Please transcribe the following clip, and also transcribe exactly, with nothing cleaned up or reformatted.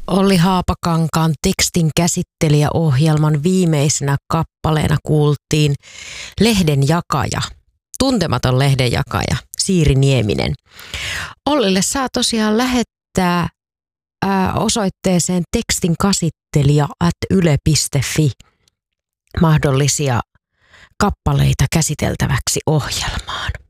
Olli Haapakankaan tekstin käsittelijäohjelman viimeisenä kappaleena kuultiin Lehden jakaja, tuntematon lehden jakaja, Siiri Nieminen. Ollille saa tosiaan lähettää ää, osoitteeseen tekstinkasittelija at yle piste fi mahdollisia kappaleita käsiteltäväksi ohjelmaan.